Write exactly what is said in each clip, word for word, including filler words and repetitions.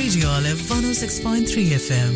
Radio Olive one oh six point three F M.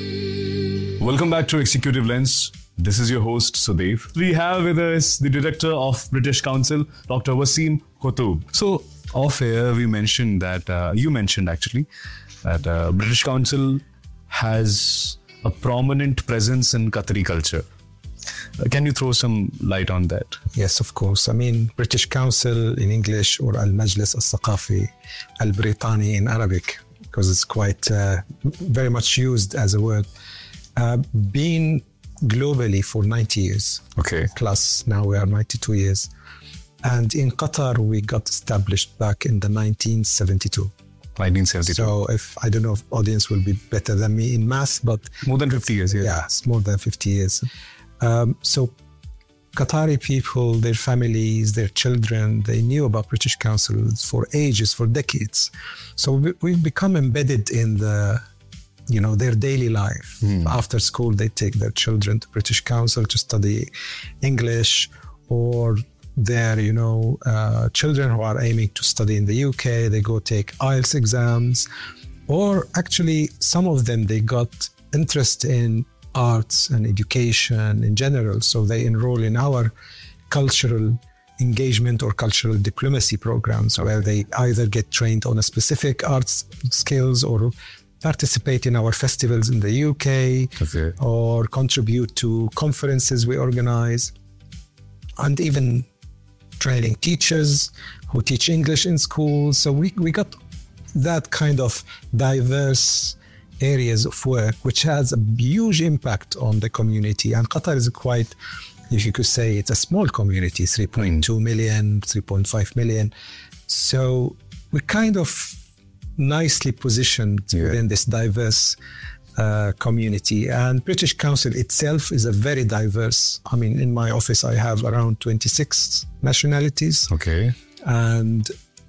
Welcome back to Executive Lens. This is your host, Sudev. We have with us the Director of British Council, Doctor Waseem Qutub. So, off air, we mentioned that, uh, you mentioned actually, that uh, British Council has a prominent presence in Qatari culture. Uh, can you throw some light on that? Yes, of course. I mean, British Council in English, or Al-Majlis Al-Thaqafi Al-Britani in Arabic, because it's quite uh, very much used as a word. Uh, been globally for ninety years. Okay. Plus, now we are ninety-two years. And in Qatar, we got established back in the nineteen seventy-two. nineteen seventy-two. So if, I don't know if audience will be better than me in math, but... More than fifty years, yeah. Yeah, it's more than fifty years. Um, so Qatari people, their families, their children, they knew about British Councils for ages, for decades. So we, we've become embedded in the, you know, their daily life. Mm. After school, they take their children to British Council to study English, or their, you know, uh, children who are aiming to study in the U K, they go take I E L T S exams, or actually some of them, they got interest in arts and education in general. So they enroll in our cultural engagement or cultural diplomacy programs, where they either get trained on a specific arts skills or participate in our festivals in the U K, okay, or contribute to conferences we organize, and even training teachers who teach English in schools. So we, we got that kind of diverse areas of work, which has a huge impact on the community. And Qatar is quite, if you could say, it's a small community, three point two million, three point five million. So we're kind of nicely positioned yeah. within this diverse uh, community. And British Council itself is a very diverse. I mean, in my office, I have around twenty-six nationalities. Okay. And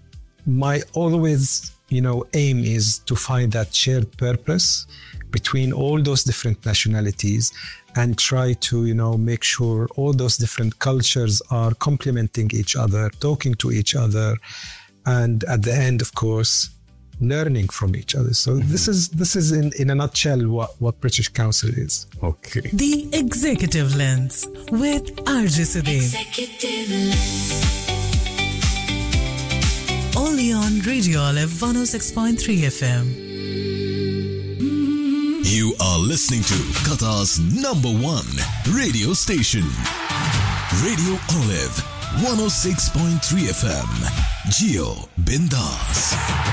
my always, you know, aim is to find that shared purpose between all those different nationalities, and try to, you know, make sure all those different cultures are complementing each other, talking to each other, and at the end, of course, learning from each other. So mm-hmm. this is this is in, in a nutshell what, what British Council is. Okay. The Executive Lens with R J Sudev. Executive Lens. Only on Radio Olive one oh six point three F M. You are listening to Qatar's number one radio station. Radio Olive one oh six point three F M. Geo Bindas.